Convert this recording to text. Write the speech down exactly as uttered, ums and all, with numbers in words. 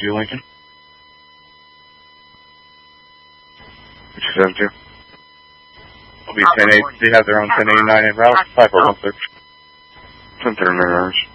you, Lincoln? What you said, too? It'll be ten eight. They have their own ten eighty-nine in route. five four one six. ten thirty-nine hours.